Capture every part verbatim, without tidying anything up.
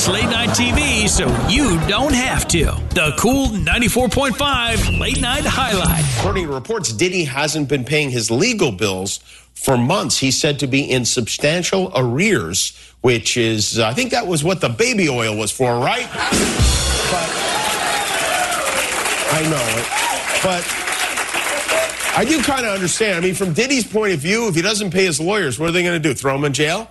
It's late night T V, so you don't have to. The Cool ninety-four point five Late Night Highlight. According to reports, Diddy hasn't been paying his legal bills for months. He's said to be in substantial arrears, which is, I think that was what the baby oil was for, right? But I know it. But I do kind of understand. I mean, from Diddy's point of view, if he doesn't pay his lawyers, what are they going to do? Throw him in jail?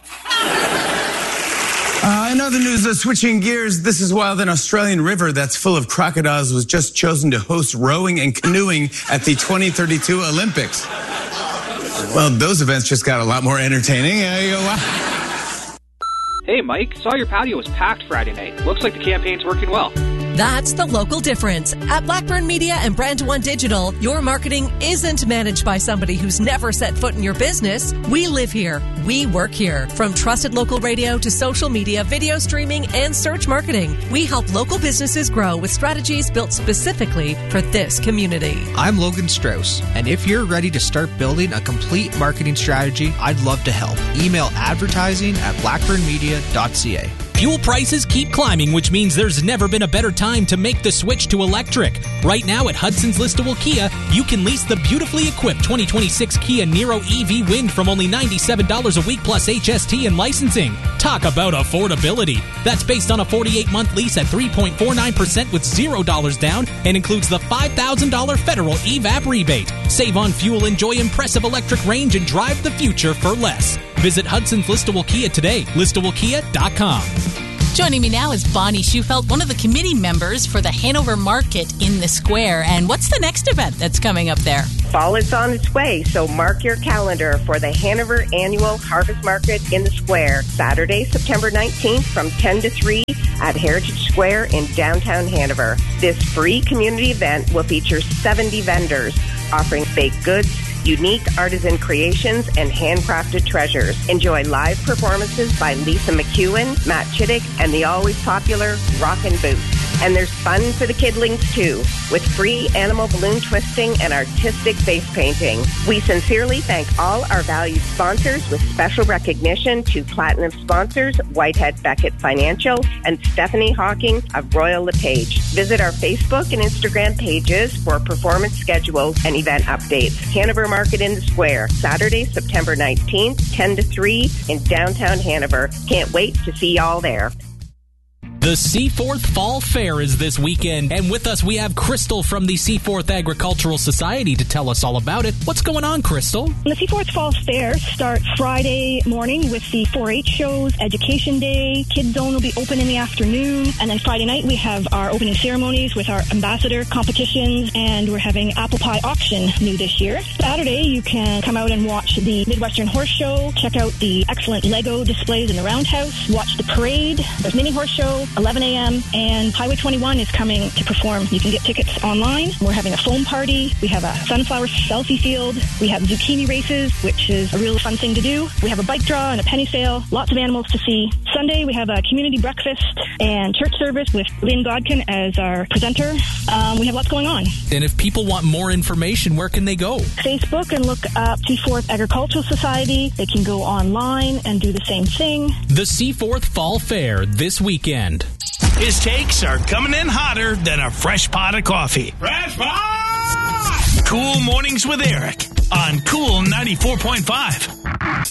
Uh, in other news, uh, switching gears, this is wild. An Australian river that's full of crocodiles was just chosen to host rowing and canoeing at the twenty thirty-two Olympics. Well, those events just got a lot more entertaining. Uh, you go, wow. Hey, Mike, saw your patio was packed Friday night. Looks like the campaign's working well. That's the local difference. At Blackburn Media and Brand One Digital, your marketing isn't managed by somebody who's never set foot in your business. We live here. We work here. From trusted local radio to social media, video streaming, and search marketing, we help local businesses grow with strategies built specifically for this community. I'm Logan Strauss, and if you're ready to start building a complete marketing strategy, I'd love to help. Email advertising at blackburn media dot c a. Fuel prices keep climbing, which means there's never been a better time to make the switch to electric. Right now at Hudson's Listowel Kia, you can lease the beautifully equipped twenty twenty-six Kia Niro E V Wind from only ninety-seven dollars a week plus H S T and licensing. Talk about affordability. That's based on a forty-eight month lease at three point four nine percent with zero dollars down and includes the five thousand dollars federal E V A P rebate. Save on fuel, enjoy impressive electric range, and drive the future for less. Visit Hudson's Listowel Kia today, listowel kia dot com. Joining me now is Bonnie Schufelt, one of the committee members for the Hanover Market in the Square. And what's the next event that's coming up there? Fall is on its way, so mark your calendar for the Hanover Annual Harvest Market in the Square, Saturday, September nineteenth from ten to three at Heritage Square in downtown Hanover. This free community event will feature seventy vendors offering baked goods, unique artisan creations, and handcrafted treasures. Enjoy live performances by Lisa McEwen, Matt Chittick, and the always popular Rockin' Boots. And there's fun for the kidlings, too, with free animal balloon twisting and artistic face painting. We sincerely thank all our valued sponsors with special recognition to platinum sponsors Whitehead Beckett Financial and Stephanie Hawking of Royal LePage. Visit our Facebook and Instagram pages for performance schedules and event updates. Hanover Market in the Square, Saturday, September nineteenth, ten to three in downtown Hanover. Can't wait to see y'all there. The Seaforth Fall Fair is this weekend, and with us we have Crystal from the Seaforth Agricultural Society to tell us all about it. What's going on, Crystal? The Seaforth Fall Fair starts Friday morning with the four H shows, Education Day, Kids Zone will be open in the afternoon, and then Friday night we have our opening ceremonies with our ambassador competitions, and we're having apple pie auction new this year. Saturday you can come out and watch the Midwestern Horse Show, check out the excellent Lego displays in the Roundhouse, watch the parade, there's mini horse show, eleven a.m. and Highway twenty-one is coming to perform. You can get tickets online. We're having a foam party. We have a sunflower selfie field. We have zucchini races, which is a real fun thing to do. We have a bike draw and a penny sale. Lots of animals to see. Sunday, we have a community breakfast and church service with Lynn Godkin as our presenter. Um, we have lots going on. And if people want more information, where can they go? Facebook and look up Seaforth Agricultural Society. They can go online and do the same thing. The Seaforth Fall Fair this weekend. His takes are coming in hotter than a fresh pot of coffee. Fresh pot! Cool Mornings with Eric on Cool ninety-four point five.